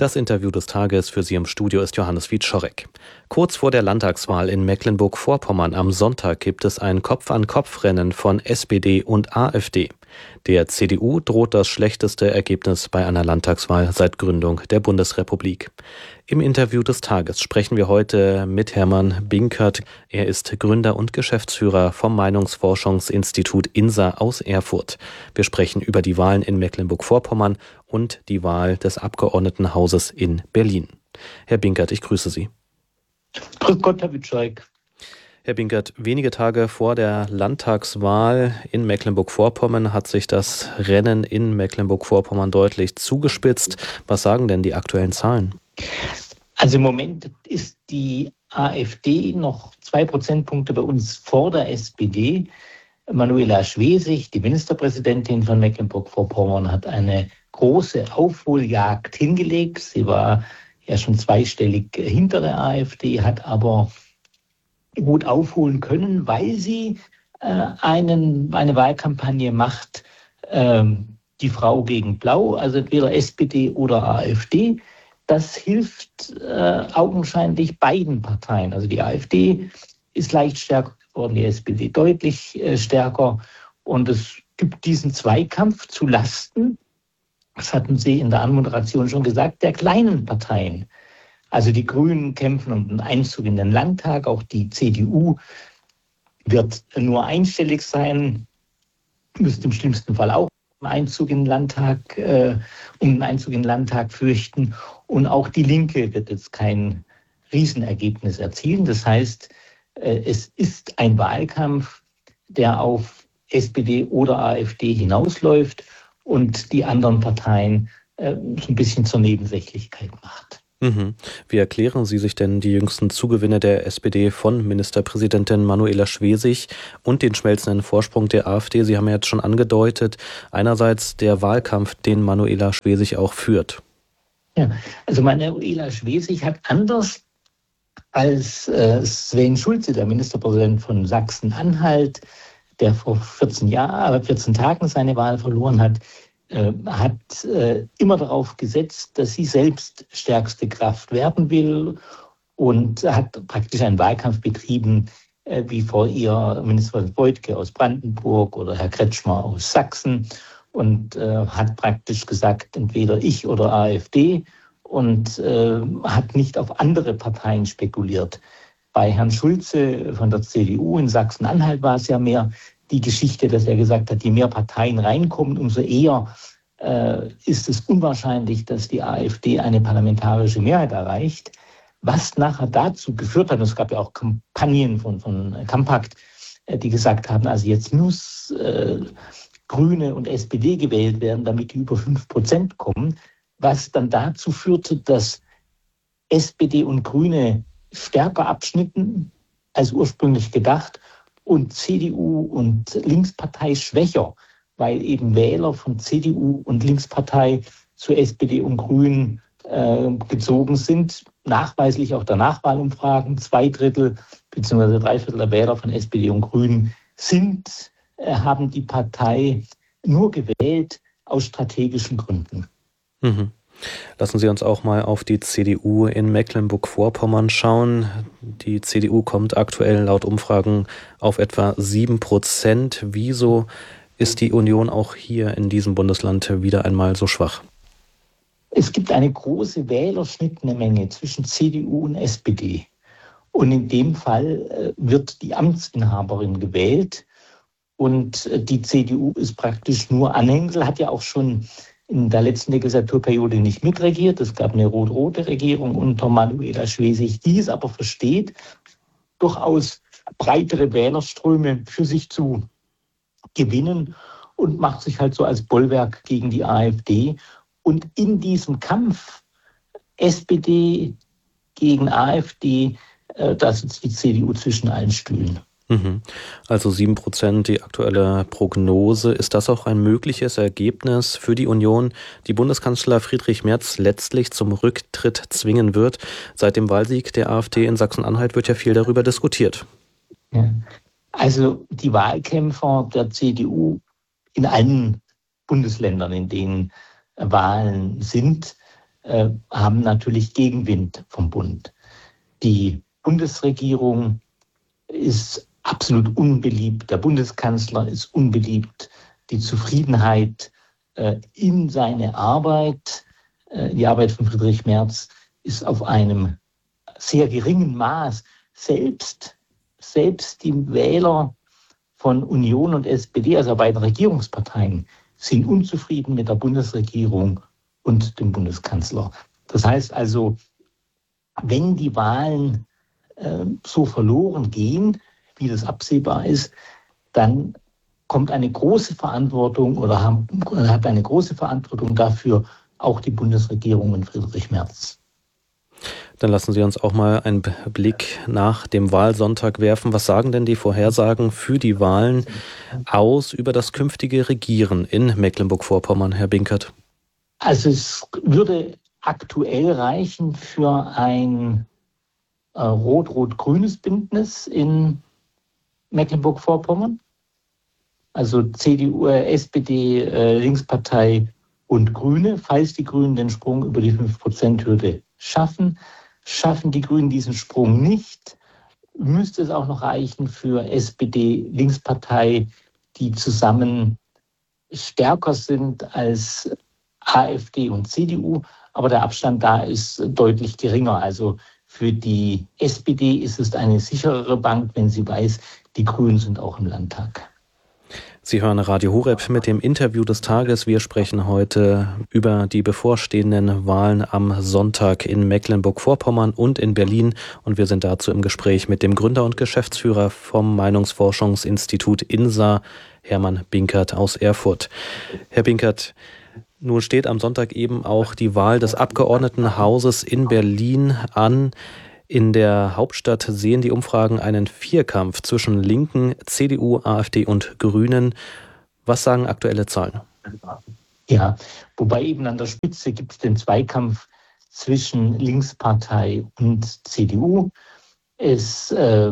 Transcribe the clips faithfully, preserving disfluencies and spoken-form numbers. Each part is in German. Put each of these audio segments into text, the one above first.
Das Interview des Tages für Sie im Studio ist Johannes Wieczorek. Kurz vor der Landtagswahl in Mecklenburg-Vorpommern am Sonntag gibt es ein Kopf-an-Kopf-Rennen von S P D und AfD. Der C D U droht das schlechteste Ergebnis bei einer Landtagswahl seit Gründung der Bundesrepublik. Im Interview des Tages sprechen wir heute mit Hermann Binkert. Er ist Gründer und Geschäftsführer vom Meinungsforschungsinstitut INSA aus Erfurt. Wir sprechen über die Wahlen in Mecklenburg-Vorpommern und die Wahl des Abgeordnetenhauses in Berlin. Herr Binkert, ich grüße Sie. Grüß Gott, Herr Wieczorek. Herr Binkert, wenige Tage vor der Landtagswahl in Mecklenburg-Vorpommern hat sich das Rennen in Mecklenburg-Vorpommern deutlich zugespitzt. Was sagen denn die aktuellen Zahlen? Also im Moment ist die AfD noch zwei Prozentpunkte bei uns vor der S P D. Manuela Schwesig, die Ministerpräsidentin von Mecklenburg-Vorpommern, hat eine große Aufholjagd hingelegt. Sie war ja schon zweistellig hinter der AfD, hat aber gut aufholen können, weil sie äh, einen, eine Wahlkampagne macht, ähm, die Frau gegen Blau, also entweder S P D oder AfD. Das hilft äh, augenscheinlich beiden Parteien. Also die AfD ist leicht stärker geworden, die S P D deutlich äh, stärker. Und es gibt diesen Zweikampf zu Lasten, das hatten Sie in der Anmoderation schon gesagt, der kleinen Parteien. Also die Grünen kämpfen um den Einzug in den Landtag, auch die C D U wird nur einstellig sein, müsste im schlimmsten Fall auch einen Einzug in den Landtag, äh, um den Einzug in den Landtag fürchten. Und auch die Linke wird jetzt kein Riesenergebnis erzielen. Das heißt, äh, es ist ein Wahlkampf, der auf S P D oder AfD hinausläuft und die anderen Parteien äh, so ein bisschen zur Nebensächlichkeit macht. Mhm. Wie erklären Sie sich denn die jüngsten Zugewinne der S P D von Ministerpräsidentin Manuela Schwesig und den schmelzenden Vorsprung der AfD? Sie haben ja jetzt schon angedeutet, einerseits der Wahlkampf, den Manuela Schwesig auch führt. Ja, also Manuela Schwesig hat anders als äh, Sven Schulze, der Ministerpräsident von Sachsen-Anhalt, der vor vierzehn Jahren, vierzehn Tagen seine Wahl verloren hat, hat äh, immer darauf gesetzt, dass sie selbst stärkste Kraft werden will und hat praktisch einen Wahlkampf betrieben, äh, wie vor ihr Ministerpräsident Beutke aus Brandenburg oder Herr Kretschmer aus Sachsen und äh, hat praktisch gesagt, entweder ich oder AfD und äh, hat nicht auf andere Parteien spekuliert. Bei Herrn Schulze von der C D U in Sachsen-Anhalt war es ja mehr die Geschichte, dass er gesagt hat, je mehr Parteien reinkommen, umso eher äh, ist es unwahrscheinlich, dass die AfD eine parlamentarische Mehrheit erreicht. Was nachher dazu geführt hat, und es gab ja auch Kampagnen von, von Kampakt, äh, die gesagt haben, also jetzt muss äh, Grüne und S P D gewählt werden, damit die über fünf Prozent kommen, was dann dazu führte, dass S P D und Grüne stärker abschnitten als ursprünglich gedacht und C D U und Linkspartei schwächer, weil eben Wähler von C D U und Linkspartei zu S P D und Grünen äh, gezogen sind. Nachweislich auch der Nachwahlumfragen, zwei Drittel bzw. drei Viertel der Wähler von S P D und Grünen sind, äh, haben die Partei nur gewählt aus strategischen Gründen. Mhm. Lassen Sie uns auch mal auf die C D U in Mecklenburg-Vorpommern schauen. Die C D U kommt aktuell laut Umfragen auf etwa sieben Prozent. Wieso ist die Union auch hier in diesem Bundesland wieder einmal so schwach? Es gibt eine große Wählerschnittmenge zwischen C D U und S P D. Und in dem Fall wird die Amtsinhaberin gewählt. Und die C D U ist praktisch nur Anhängsel, hat ja auch schon in der letzten Legislaturperiode nicht mitregiert. Es gab eine rot-rote Regierung unter Manuela Schwesig, die es aber versteht, durchaus breitere Wählerströme für sich zu gewinnen und macht sich halt so als Bollwerk gegen die AfD. Und in diesem Kampf S P D gegen AfD, äh, da sitzt die C D U zwischen allen Stühlen. Also sieben Prozent die aktuelle Prognose. Ist das auch ein mögliches Ergebnis für die Union, die Bundeskanzler Friedrich Merz letztlich zum Rücktritt zwingen wird? Seit dem Wahlsieg der AfD in Sachsen-Anhalt wird ja viel darüber diskutiert. Ja. Also die Wahlkämpfer der C D U in allen Bundesländern, in denen Wahlen sind, äh, haben natürlich Gegenwind vom Bund. Die Bundesregierung ist absolut unbeliebt, der Bundeskanzler ist unbeliebt, die Zufriedenheit äh, in seine Arbeit, äh, die Arbeit von Friedrich Merz, ist auf einem sehr geringen Maß. Selbst, selbst die Wähler von Union und S P D, also beiden Regierungsparteien, sind unzufrieden mit der Bundesregierung und dem Bundeskanzler. Das heißt also, wenn die Wahlen äh, so verloren gehen, wie das absehbar ist, dann kommt eine große Verantwortung oder haben, hat eine große Verantwortung dafür auch die Bundesregierung und Friedrich Merz. Dann lassen Sie uns auch mal einen Blick nach dem Wahlsonntag werfen. Was sagen denn die Vorhersagen für die Wahlen aus über das künftige Regieren in Mecklenburg-Vorpommern, Herr Binkert? Also es würde aktuell reichen für ein äh, rot-rot-grünes Bündnis in Mecklenburg-Vorpommern. Also C D U, äh, S P D, äh, Linkspartei und Grüne. Falls die Grünen den Sprung über die fünf Prozent Hürde schaffen, schaffen die Grünen diesen Sprung nicht, müsste es auch noch reichen für S P D, Linkspartei, die zusammen stärker sind als AfD und C D U, aber der Abstand da ist deutlich geringer. Also für die S P D ist es eine sicherere Bank, wenn sie weiß, die Grünen sind auch im Landtag. Sie hören Radio Horeb mit dem Interview des Tages. Wir sprechen heute über die bevorstehenden Wahlen am Sonntag in Mecklenburg-Vorpommern und in Berlin. Und wir sind dazu im Gespräch mit dem Gründer und Geschäftsführer vom Meinungsforschungsinstitut INSA, Hermann Binkert aus Erfurt. Herr Binkert, nun steht am Sonntag eben auch die Wahl des Abgeordnetenhauses in Berlin an. In der Hauptstadt sehen die Umfragen einen Vierkampf zwischen Linken, C D U, AfD und Grünen. Was sagen aktuelle Zahlen? Ja, wobei eben an der Spitze gibt es den Zweikampf zwischen Linkspartei und C D U. Es äh,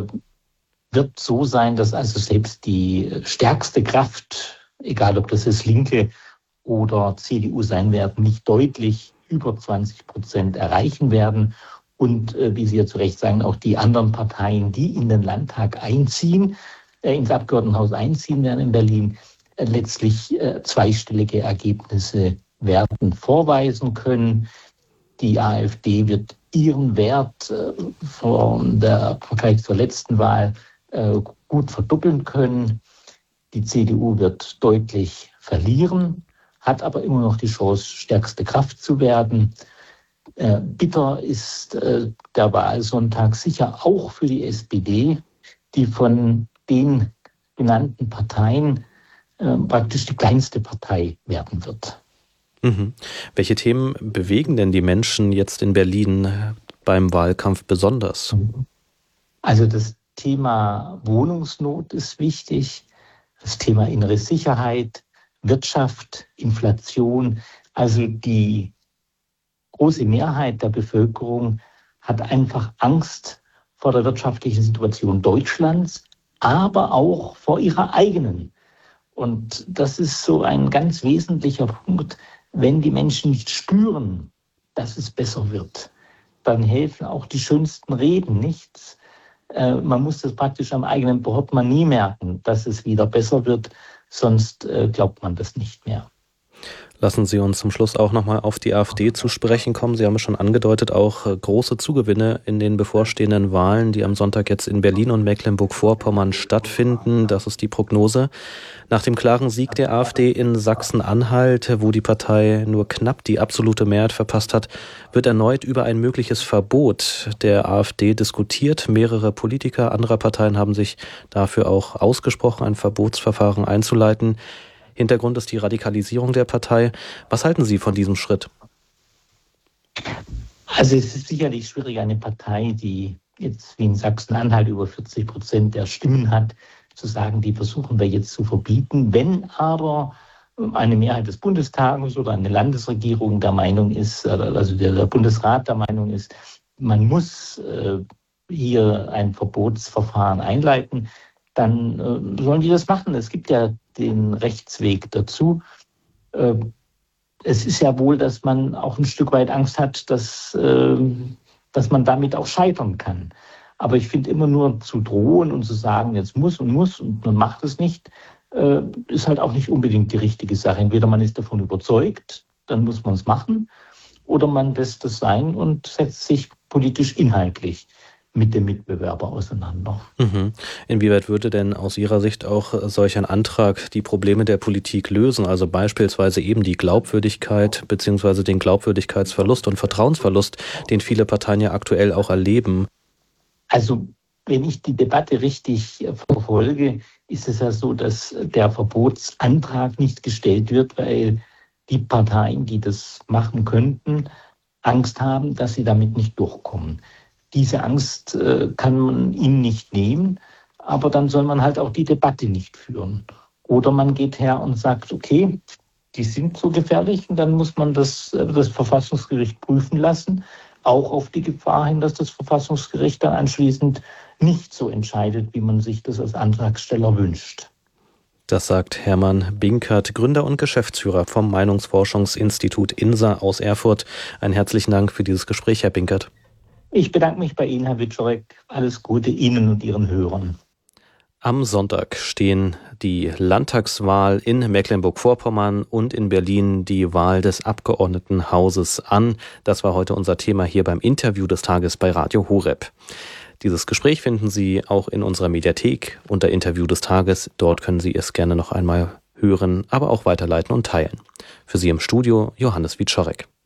wird so sein, dass also selbst die stärkste Kraft, egal ob das jetzt Linke oder C D U sein werden, nicht deutlich über zwanzig Prozent erreichen werden. Und äh, wie Sie ja zu Recht sagen, auch die anderen Parteien, die in den Landtag einziehen, äh, ins Abgeordnetenhaus einziehen werden in Berlin, äh, letztlich äh, zweistellige Ergebnisse werden vorweisen können. Die AfD wird ihren Wert äh, von der im Vergleich zur letzten Wahl äh, gut verdoppeln können. Die C D U wird deutlich verlieren, hat aber immer noch die Chance, stärkste Kraft zu werden. Äh, bitter ist äh, der Wahlsonntag sicher auch für die S P D, die von den genannten Parteien äh, praktisch die kleinste Partei werden wird. Mhm. Welche Themen bewegen denn die Menschen jetzt in Berlin beim Wahlkampf besonders? Also das Thema Wohnungsnot ist wichtig, das Thema innere Sicherheit, Wirtschaft, Inflation, also die große Mehrheit der Bevölkerung hat einfach Angst vor der wirtschaftlichen Situation Deutschlands, aber auch vor ihrer eigenen. Und das ist so ein ganz wesentlicher Punkt. Wenn die Menschen nicht spüren, dass es besser wird, dann helfen auch die schönsten Reden nichts. Äh, man muss das praktisch am eigenen Portemonnaie merken, dass es wieder besser wird, sonst äh, glaubt man das nicht mehr. Lassen Sie uns zum Schluss auch nochmal auf die AfD zu sprechen kommen. Sie haben es schon angedeutet, auch große Zugewinne in den bevorstehenden Wahlen, die am Sonntag jetzt in Berlin und Mecklenburg-Vorpommern stattfinden. Das ist die Prognose. Nach dem klaren Sieg der AfD in Sachsen-Anhalt, wo die Partei nur knapp die absolute Mehrheit verpasst hat, wird erneut über ein mögliches Verbot der AfD diskutiert. Mehrere Politiker anderer Parteien haben sich dafür auch ausgesprochen, ein Verbotsverfahren einzuleiten. Hintergrund ist die Radikalisierung der Partei. Was halten Sie von diesem Schritt? Also es ist sicherlich schwierig, eine Partei, die jetzt wie in Sachsen-Anhalt über vierzig Prozent der Stimmen hat, zu sagen, die versuchen wir jetzt zu verbieten. Wenn aber eine Mehrheit des Bundestages oder eine Landesregierung der Meinung ist, also der Bundesrat der Meinung ist, man muss hier ein Verbotsverfahren einleiten, dann sollen die das machen. Es gibt ja den Rechtsweg dazu. es ist ja wohl, dass man auch ein Stück weit Angst hat, dass, äh, dass man damit auch scheitern kann. Aber ich finde, immer nur zu drohen und zu sagen, jetzt muss und muss und man macht es nicht, äh, ist halt auch nicht unbedingt die richtige Sache. Entweder man ist davon überzeugt, dann muss man es machen, oder man lässt es sein und setzt sich politisch inhaltlich mit dem Mitbewerber auseinander. Mhm. Inwieweit würde denn aus Ihrer Sicht auch solch ein Antrag die Probleme der Politik lösen? Also beispielsweise eben die Glaubwürdigkeit beziehungsweise den Glaubwürdigkeitsverlust und Vertrauensverlust, den viele Parteien ja aktuell auch erleben? Also wenn ich die Debatte richtig verfolge, ist es ja so, dass der Verbotsantrag nicht gestellt wird, weil die Parteien, die das machen könnten, Angst haben, dass sie damit nicht durchkommen. Diese Angst äh, kann man ihnen nicht nehmen, aber dann soll man halt auch die Debatte nicht führen. Oder man geht her und sagt, okay, die sind so gefährlich und dann muss man das, das Verfassungsgericht prüfen lassen, auch auf die Gefahr hin, dass das Verfassungsgericht dann anschließend nicht so entscheidet, wie man sich das als Antragsteller wünscht. Das sagt Hermann Binkert, Gründer und Geschäftsführer vom Meinungsforschungsinstitut INSA aus Erfurt. Einen herzlichen Dank für dieses Gespräch, Herr Binkert. Ich bedanke mich bei Ihnen, Herr Wieczorek. Alles Gute Ihnen und Ihren Hörern. Am Sonntag stehen die Landtagswahl in Mecklenburg-Vorpommern und in Berlin die Wahl des Abgeordnetenhauses an. Das war heute unser Thema hier beim Interview des Tages bei Radio Horeb. Dieses Gespräch finden Sie auch in unserer Mediathek unter Interview des Tages. Dort können Sie es gerne noch einmal hören, aber auch weiterleiten und teilen. Für Sie im Studio Johannes Wieczorek.